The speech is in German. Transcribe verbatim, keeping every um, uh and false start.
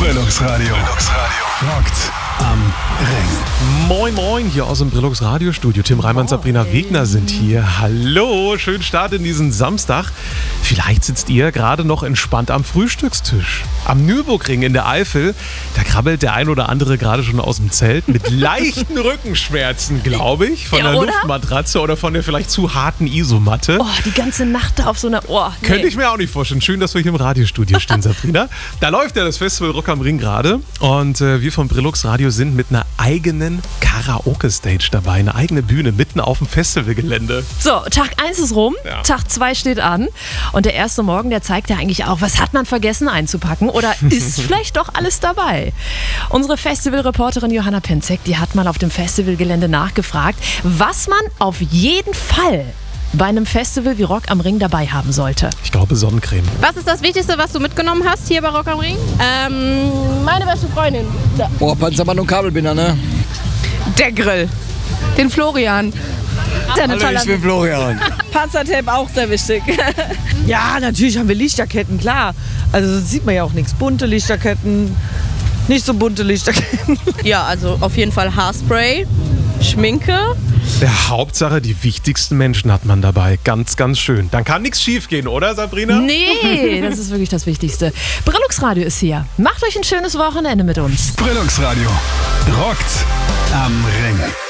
Brillux Radio. Brillux Radio. Rockt am Ring. Moin Moin, hier aus dem Brillux Radiostudio. Tim Reimann und Sabrina Wegner sind hier. Hallo, schönen Start in diesen Samstag. Vielleicht sitzt ihr gerade noch entspannt am Frühstückstisch. Am Nürburgring in der Eifel, da krabbelt der ein oder andere gerade schon aus dem Zelt mit leichten Rückenschmerzen, glaube ich, von Ja, der oder? Luftmatratze oder von der vielleicht zu harten Isomatte. Oh, die ganze Nacht da auf so einer... Oh, nee. Könnte ich mir auch nicht vorstellen. Schön, dass wir hier im Radiostudio stehen, Sabrina. Da läuft ja das Festival Rock am Ring gerade. Und äh, wir vom Brillux Radio sind mit einer eigenen Karaoke-Stage dabei. Eine eigene Bühne mitten auf dem Festivalgelände. So, Tag eins ist rum, Ja. Tag zwei steht an. Und der erste Morgen, der zeigt ja eigentlich auch, was hat man vergessen einzupacken oder ist vielleicht doch alles dabei? Unsere Festivalreporterin Johanna Penzek, die hat mal auf dem Festivalgelände nachgefragt, was man auf jeden Fall bei einem Festival wie Rock am Ring dabei haben sollte. Ich glaube Sonnencreme. Was ist das Wichtigste, was du mitgenommen hast hier bei Rock am Ring? Ähm, meine beste Freundin. Ja. Boah, Panzermann und Kabelbinder, ne? Der Grill. Den Florian. Hallo, ich bin Florian. Panzertape auch sehr wichtig. Ja, natürlich haben wir Lichterketten, klar. Also sonst sieht man ja auch nichts. Bunte Lichterketten, nicht so bunte Lichterketten. Ja, also auf jeden Fall Haarspray, Schminke. Der Hauptsache, die wichtigsten Menschen hat man dabei. Ganz, ganz schön. Dann kann nichts schief gehen, oder Sabrina? Nee, das ist wirklich das Wichtigste. Brillux Radio ist hier. Macht euch ein schönes Wochenende mit uns. Brillux Radio. Rockt am Ring.